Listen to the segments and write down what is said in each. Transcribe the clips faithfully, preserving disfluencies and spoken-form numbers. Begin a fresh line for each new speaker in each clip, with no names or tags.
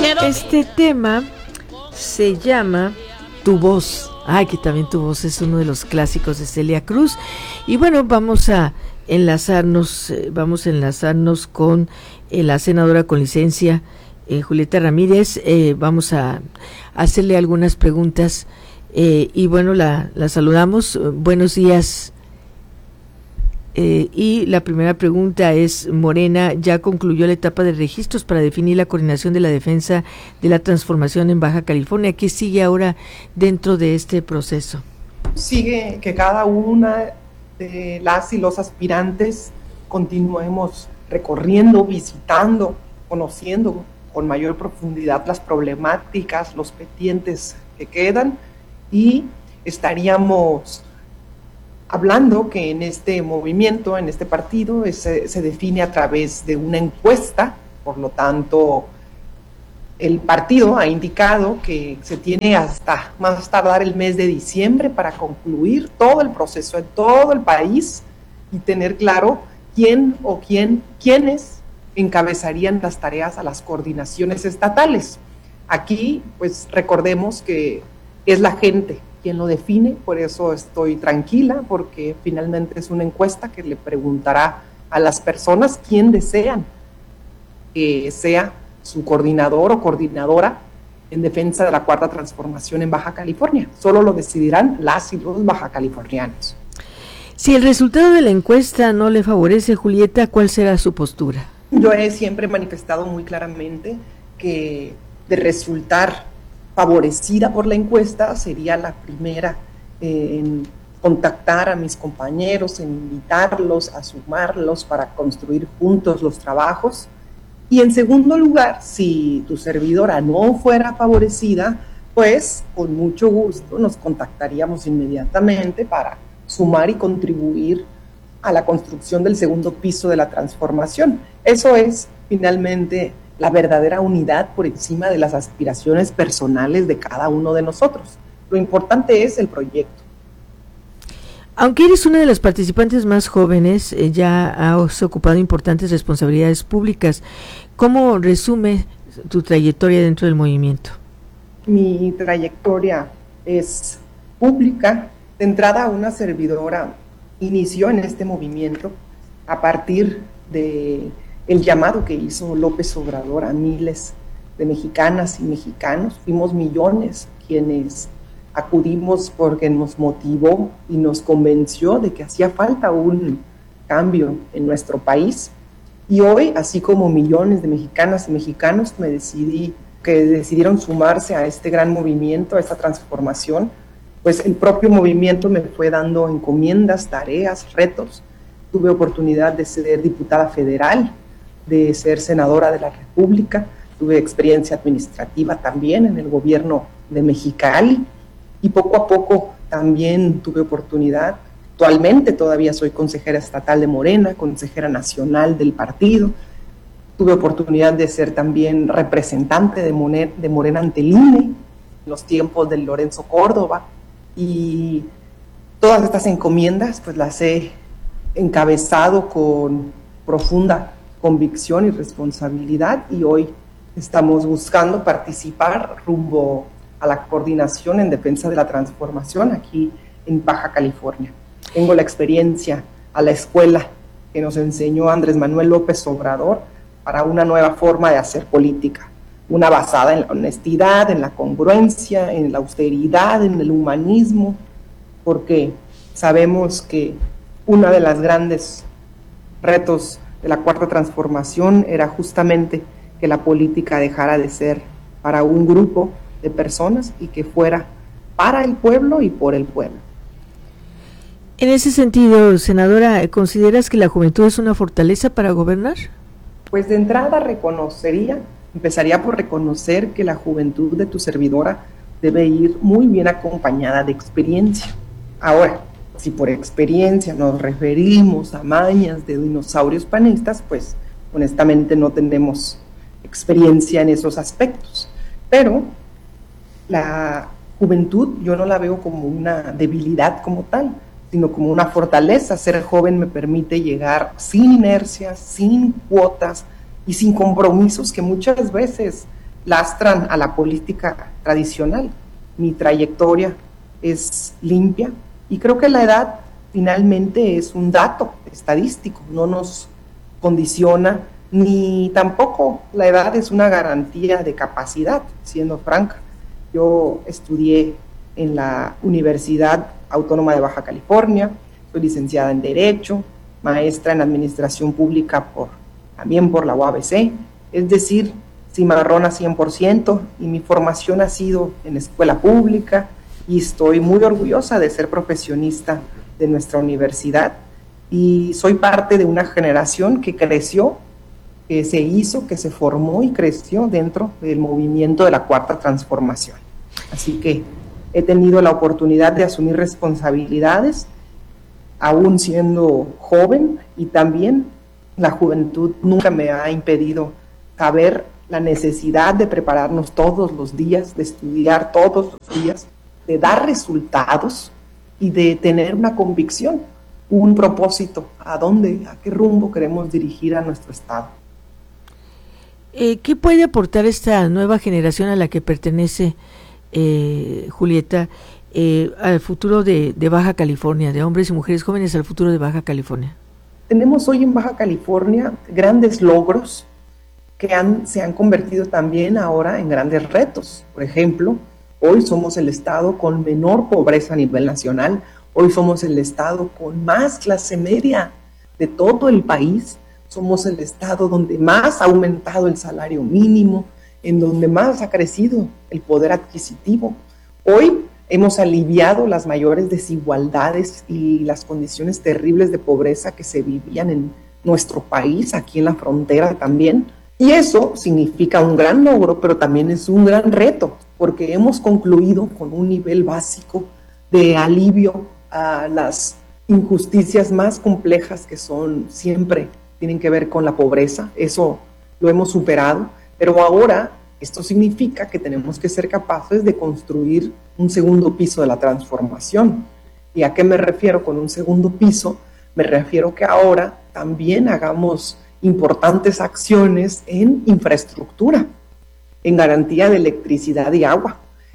este tema se llama Tu Voz. Ay, que también Tu Voz es uno de los clásicos de Celia Cruz. Y bueno, vamos a enlazarnos, eh, vamos a enlazarnos con eh, la senadora con licencia, eh, Julieta Ramírez. Eh, vamos a hacerle algunas preguntas eh, y bueno, la, la saludamos. Buenos días. Eh, y la primera pregunta es: Morena ya concluyó la etapa de registros para definir la coordinación de la defensa de la transformación en Baja California. ¿Qué sigue ahora dentro de este proceso?
Sigue que cada una de las y los aspirantes continuemos recorriendo, visitando, conociendo con mayor profundidad las problemáticas, los pendientes que quedan, y estaríamos hablando que en este movimiento, en este partido, es, se define a través de una encuesta. Por lo tanto, el partido ha indicado que se tiene hasta más tardar el mes de diciembre para concluir todo el proceso en todo el país y tener claro quién o quién, quiénes encabezarían las tareas a las coordinaciones estatales. Aquí, pues recordemos que es la gente quien lo define, por eso estoy tranquila, porque finalmente es una encuesta que le preguntará a las personas quién desean que sea su coordinador o coordinadora en defensa de la Cuarta Transformación en Baja California. Solo lo decidirán las y los bajacalifornianos.
Si el resultado de la encuesta no le favorece, Julieta, ¿cuál será su postura?
Yo he siempre manifestado muy claramente que de resultar favorecida por la encuesta, sería la primera eh, en contactar a mis compañeros, en invitarlos, a sumarlos para construir juntos los trabajos. Y en segundo lugar, si tu servidora no fuera favorecida, pues con mucho gusto nos contactaríamos inmediatamente para sumar y contribuir a la construcción del segundo piso de la transformación. Eso es finalmente la verdadera unidad por encima de las aspiraciones personales de cada uno de nosotros. Lo importante es el proyecto.
Aunque eres una de las participantes más jóvenes, eh, ya has ocupado importantes responsabilidades públicas. ¿Cómo resume tu trayectoria dentro del movimiento?
Mi trayectoria es pública. De entrada, una servidora inició en este movimiento a partir de el llamado que hizo López Obrador a miles de mexicanas y mexicanos. Fuimos millones quienes acudimos porque nos motivó y nos convenció de que hacía falta un cambio en nuestro país. Y hoy, así como millones de mexicanas y mexicanos, me decidí, que decidieron sumarse a este gran movimiento, a esta transformación, pues el propio movimiento me fue dando encomiendas, tareas, retos. Tuve oportunidad de ser diputada federal, de ser senadora de la República, tuve experiencia administrativa también en el gobierno de Mexicali y poco a poco también tuve oportunidad, actualmente todavía soy consejera estatal de Morena, consejera nacional del partido, tuve oportunidad de ser también representante de Morena, de Morena ante el I N E en los tiempos de Lorenzo Córdoba, y todas estas encomiendas pues las he encabezado con profunda convicción y responsabilidad, y hoy estamos buscando participar rumbo a la coordinación en defensa de la transformación aquí en Baja California. Tengo la experiencia a la escuela que nos enseñó Andrés Manuel López Obrador para una nueva forma de hacer política, una basada en la honestidad, en la congruencia, en la austeridad, en el humanismo, porque sabemos que uno de los grandes retos de la Cuarta Transformación era justamente que la política dejara de ser para un grupo de personas y que fuera para el pueblo y por el pueblo.
En ese sentido, senadora, ¿consideras que la juventud es una fortaleza para gobernar?
Pues de entrada reconocería, empezaría por reconocer que la juventud de tu servidora debe ir muy bien acompañada de experiencia. Ahora, si por experiencia nos referimos a mañas de dinosaurios panistas, pues honestamente no tenemos experiencia en esos aspectos. Pero la juventud yo no la veo como una debilidad como tal, sino como una fortaleza. Ser joven me permite llegar sin inercias, sin cuotas y sin compromisos que muchas veces lastran a la política tradicional. Mi trayectoria es limpia y creo que la edad finalmente es un dato estadístico, no nos condiciona, ni tampoco la edad es una garantía de capacidad, siendo franca. Yo estudié en la Universidad Autónoma de Baja California, soy licenciada en Derecho, maestra en Administración Pública por, también por la U A B C, es decir, cimarrona cien por ciento, y mi formación ha sido en escuela pública, y estoy muy orgullosa de ser profesionista de nuestra universidad, y soy parte de una generación que creció, que se hizo, que se formó y creció dentro del movimiento de la Cuarta Transformación. Así que he tenido la oportunidad de asumir responsabilidades, aún siendo joven, y también la juventud nunca me ha impedido saber la necesidad de prepararnos todos los días, de estudiar todos los días, de dar resultados y de tener una convicción, un propósito, a dónde, a qué rumbo queremos dirigir a nuestro Estado.
Eh, ¿Qué puede aportar esta nueva generación a la que pertenece eh, Julieta eh, al futuro de, de Baja California, de hombres y mujeres jóvenes al futuro de Baja California?
Tenemos hoy en Baja California grandes logros que han, se han convertido también ahora en grandes retos. Por ejemplo, hoy somos el estado con menor pobreza a nivel nacional, hoy somos el estado con más clase media de todo el país, somos el estado donde más ha aumentado el salario mínimo, en donde más ha crecido el poder adquisitivo. Hoy hemos aliviado las mayores desigualdades y las condiciones terribles de pobreza que se vivían en nuestro país, aquí en la frontera también. Y eso significa un gran logro, pero también es un gran reto, porque hemos concluido con un nivel básico de alivio a las injusticias más complejas que son siempre, tienen que ver con la pobreza. Eso lo hemos superado, pero ahora esto significa que tenemos que ser capaces de construir un segundo piso de la transformación. ¿Y a qué me refiero con un segundo piso? Me refiero que ahora también hagamos importantes acciones en infraestructura, en garantía de electricidad y agua,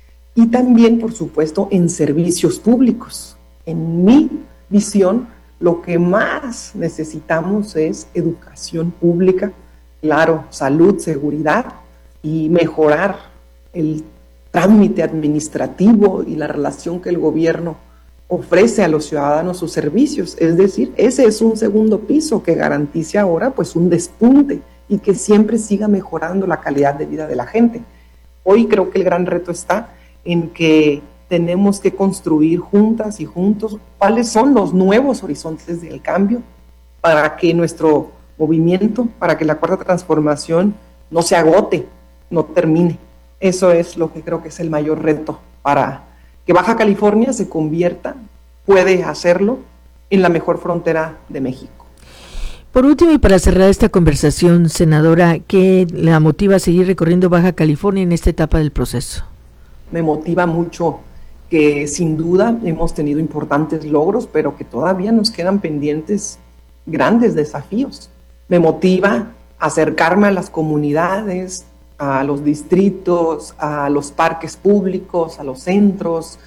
y también, por supuesto, en servicios públicos. En mi visión, lo que más necesitamos es educación pública, claro, salud, seguridad, y mejorar el trámite administrativo y la relación que el gobierno ofrece a los ciudadanos sus servicios. Es decir, ese es un segundo piso que garantice ahora pues un despunte y que siempre siga mejorando la calidad de vida de la gente. Hoy creo que el gran reto está en que tenemos que construir juntas y juntos cuáles son los nuevos horizontes del cambio para que nuestro movimiento, para que la Cuarta Transformación no se agote, no termine. Eso es lo que creo que es el mayor reto para que Baja California se convierta, puede hacerlo, en la mejor frontera de México.
Por último, y para cerrar esta conversación, senadora, ¿qué la motiva a seguir recorriendo Baja California en esta etapa del proceso?
Me motiva mucho que sin duda hemos tenido importantes logros, pero que todavía nos quedan pendientes grandes desafíos. Me motiva a acercarme a las comunidades, a los distritos, a los parques públicos, a los centros,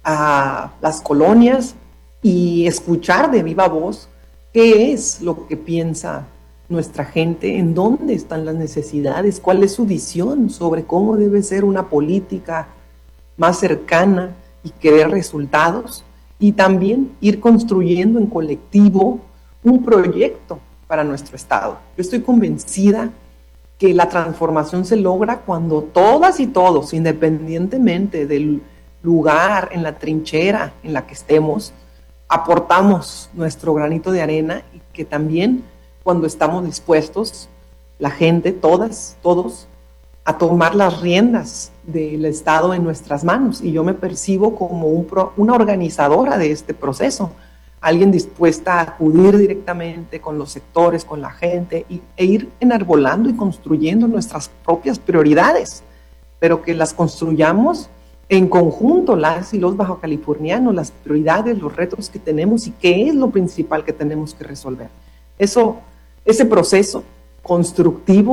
a las colonias, y escuchar de viva voz qué es lo que piensa nuestra gente, en dónde están las necesidades, cuál es su visión sobre cómo debe ser una política más cercana y que dé resultados, y también ir construyendo en colectivo un proyecto para nuestro estado. Yo estoy convencida que la transformación se logra cuando todas y todos, independientemente del lugar, en la trinchera en la que estemos, aportamos nuestro granito de arena, y que también cuando estamos dispuestos, la gente, todas, todos, a tomar las riendas del Estado en nuestras manos. Y yo me percibo como un pro, una organizadora de este proceso, alguien dispuesta a acudir directamente con los sectores, con la gente, y, e ir enarbolando y construyendo nuestras propias prioridades, pero que las construyamos en conjunto, las y los bajacalifornianos, las prioridades, los retos que tenemos y qué es lo principal que tenemos que resolver. Eso, ese proceso constructivo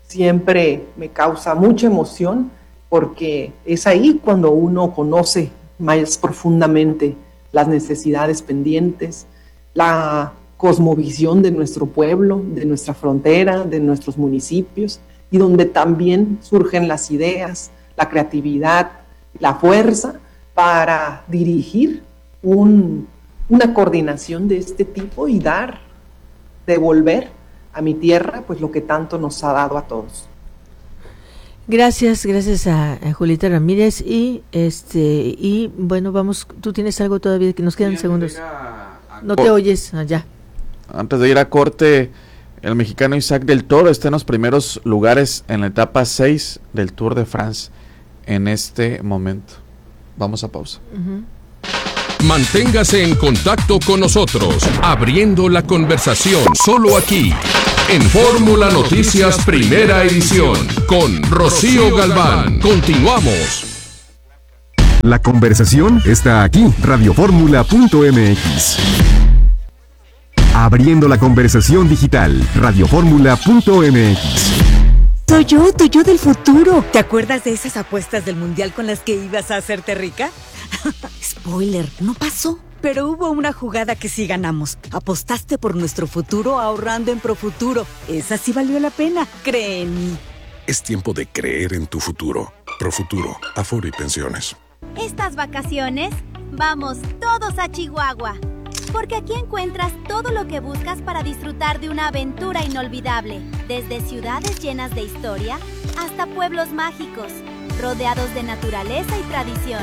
siempre me causa mucha emoción porque es ahí cuando uno conoce más profundamente las necesidades pendientes, la cosmovisión de nuestro pueblo, de nuestra frontera, de nuestros municipios, y donde también surgen las ideas, la creatividad, la fuerza para dirigir un, una coordinación de este tipo y dar, devolver a mi tierra pues lo que tanto nos ha dado a todos.
Gracias, gracias a, a Julieta Ramírez y este y bueno, vamos, tú tienes algo todavía que nos quedan sí, segundos. A, a no te oyes allá.
Antes de ir a corte, el mexicano Isaac del Toro está en los primeros lugares en la etapa seis del Tour de France en este momento. Vamos a pausa.
Uh-huh.
Manténgase en contacto con nosotros, abriendo la conversación solo aquí, en Fórmula Noticias Primera Edición, con Rocío Galván. Continuamos.
La conversación está aquí, radio fórmula punto m x. Abriendo la conversación digital, radio fórmula punto m x.
Soy yo, tu yo del futuro. ¿Te acuerdas de esas apuestas del mundial con las que ibas a hacerte rica? Spoiler, no pasó. Pero hubo una jugada que sí ganamos. Apostaste por nuestro futuro ahorrando en Profuturo. Esa sí valió la pena, cree en mí.
Es tiempo de creer en tu futuro. Profuturo, Afore y Pensiones.
Estas vacaciones, vamos todos a Chihuahua. Porque aquí encuentras todo lo que buscas para disfrutar de una aventura inolvidable. Desde ciudades llenas de historia hasta pueblos mágicos, rodeados de naturaleza y tradición.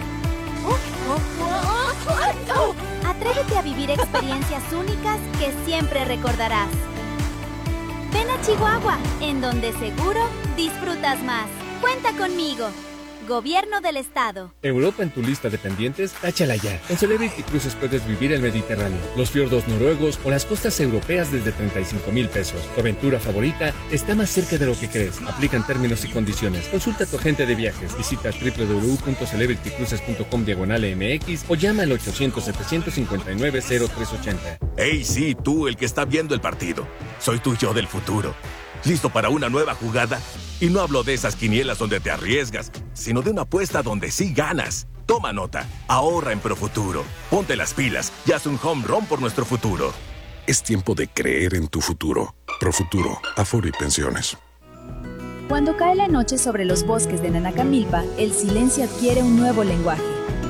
Atrévete a vivir experiencias únicas que siempre recordarás. Ven a Chihuahua, en donde seguro disfrutas más. Cuenta conmigo. Gobierno del Estado.
Europa en tu lista de pendientes, táchala ya. Con Celebrity Cruises puedes vivir el Mediterráneo, los fiordos noruegos o las costas europeas desde treinta y cinco mil pesos. Tu aventura favorita está más cerca de lo que crees. Aplican términos y condiciones. Consulta a tu agente de viajes. Visita doble u doble u doble u punto celebrity cruises punto com diagonal M X o llama al ochocientos, setecientos cincuenta y nueve, cero tres ochenta.
Hey, sí, tú, el que está viendo el partido. Soy tu yo del futuro. ¿Listo para una nueva jugada? Y no hablo de esas quinielas donde te arriesgas, sino de una apuesta donde sí ganas. Toma nota, ahorra en Profuturo. Ponte las pilas y haz un home run por nuestro futuro.
Es tiempo de creer en tu futuro. Profuturo, Afore y Pensiones.
Cuando cae la noche sobre los bosques de Nanacamilpa, el silencio adquiere un nuevo lenguaje.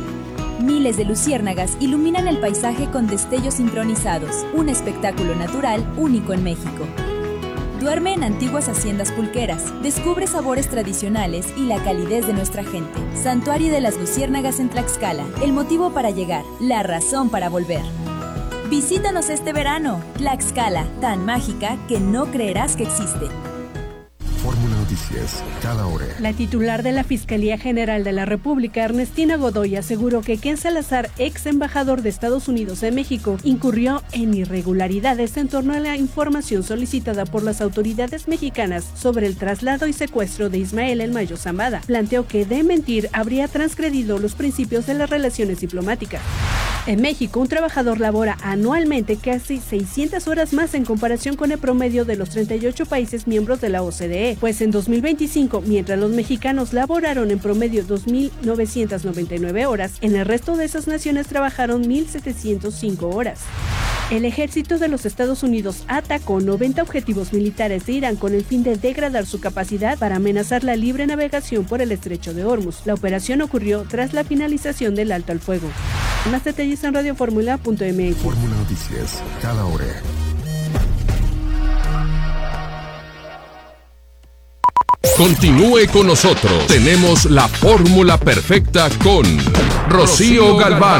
Miles de luciérnagas iluminan el paisaje con destellos sincronizados, un espectáculo natural único en México. Duerme en antiguas haciendas pulqueras, descubre sabores tradicionales y la calidez de nuestra gente. Santuario de las Luciérnagas en Tlaxcala, el motivo para llegar, la razón para volver. Visítanos este verano, Tlaxcala, tan mágica que no creerás que existe.
Fórmula Noticias, cada hora.
La titular de la Fiscalía General de la República, Ernestina Godoy, aseguró que Ken Salazar, ex embajador de Estados Unidos en México, incurrió en irregularidades en torno a la información solicitada por las autoridades mexicanas sobre el traslado y secuestro de Ismael El Mayo Zambada. Planteó que de mentir habría transgredido los principios de las relaciones diplomáticas. En México, un trabajador labora anualmente casi seiscientas horas más en comparación con el promedio de los treinta y ocho países miembros de la O C D E, pues en dos mil veinticinco, mientras los mexicanos laboraron en promedio dos mil novecientas noventa y nueve horas, en el resto de esas naciones trabajaron mil setecientas cinco horas. El ejército de los Estados Unidos atacó noventa objetivos militares de Irán con el fin de degradar su capacidad para amenazar la libre navegación por el estrecho de Hormuz. La operación ocurrió tras la finalización del alto al fuego. Más detalles en radio fórmula punto m x.
Fórmula Noticias, cada hora.
Continúe con nosotros. Tenemos la fórmula perfecta con Rocío Galván.